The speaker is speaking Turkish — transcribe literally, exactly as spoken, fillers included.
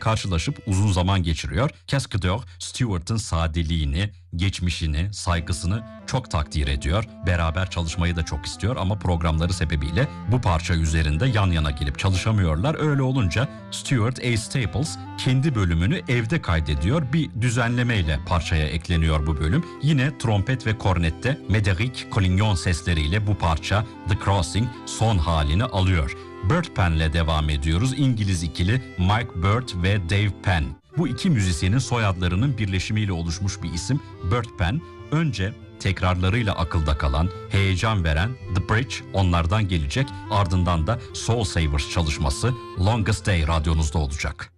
karşılaşıp uzun zaman geçiriyor. Cascadeur, Stewart'ın sadeliğini, geçmişini, saygısını çok takdir ediyor. Beraber çalışmayı da çok istiyor ama programları sebebiyle bu parça üzerinde yan yana gelip çalışamıyorlar. Öyle olunca Stewart A. Staples kendi bölümünü evde kaydediyor. Bir düzenlemeyle parçaya ekleniyor bu bölüm. Yine trompet ve kornette Médéric Collignon sesleriyle bu parça The Crossing son halini alıyor. Bert Penn'le devam ediyoruz. İngiliz ikili Mike Burt ve Dave Penn. Bu iki müzisyenin soyadlarının birleşimiyle oluşmuş bir isim Bert Penn. Önce tekrarlarıyla akılda kalan, heyecan veren The Bridge onlardan gelecek. Ardından da Soul Savers çalışması Longest Day radyonuzda olacak.